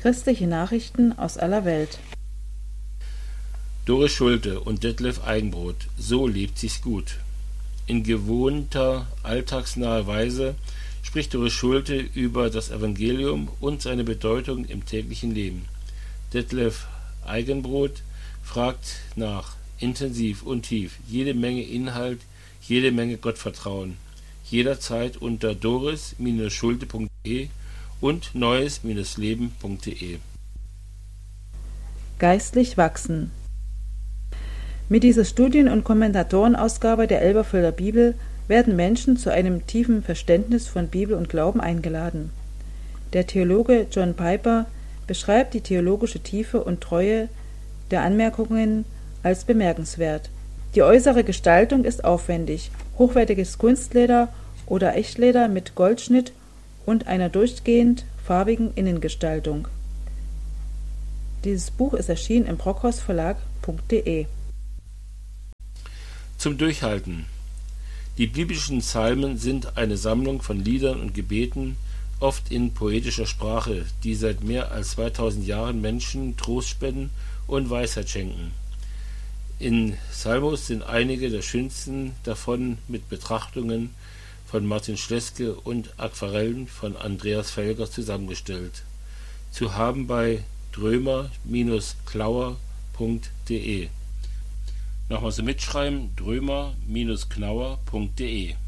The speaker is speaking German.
Christliche Nachrichten aus aller Welt. Doris Schulte und Detlef Eigenbrot, so lebt sich's gut. In gewohnter, alltagsnaher Weise spricht Doris Schulte über das Evangelium und seine Bedeutung im täglichen Leben. Detlef Eigenbrot fragt nach, intensiv und tief, jede Menge Inhalt, jede Menge Gottvertrauen. Jederzeit unter doris-schulte.de und neues-leben.de. Geistlich wachsen. Mit dieser Studien- und Kommentatorenausgabe der Elberfelder Bibel werden Menschen zu einem tiefen Verständnis von Bibel und Glauben eingeladen. Der Theologe John Piper beschreibt die theologische Tiefe und Treue der Anmerkungen als bemerkenswert. Die äußere Gestaltung ist aufwendig, hochwertiges Kunstleder oder Echtleder mit Goldschnitt und einer durchgehend farbigen Innengestaltung. Dieses Buch ist erschienen im brockhausverlag.de. Zum Durchhalten. Die biblischen Psalmen sind eine Sammlung von Liedern und Gebeten, oft in poetischer Sprache, die seit mehr als 2000 Jahren Menschen Trost spenden und Weisheit schenken. In Psalmos sind einige der schönsten davon mit Betrachtungen von Martin Schleske und Aquarellen von Andreas Felger zusammengestellt. Zu haben bei drömer-knauer.de. Nochmal so mitschreiben, drömer-knauer.de.